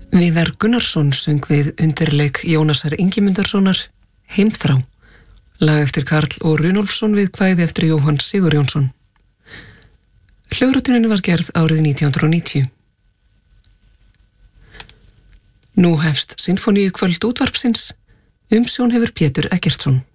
Viðar Gunnarsson söng við undirleik Jónasar Ingimundarssonar Heimþrá, lag eftir Karl og Runólfsson við kvæði eftir Jóhann Sigurjónsson. Hljóðritunin var gerð árið 1990. Nú hefst Sinfóníukvöld útvarpsins, umsjón hefur Pétur Eggertsson.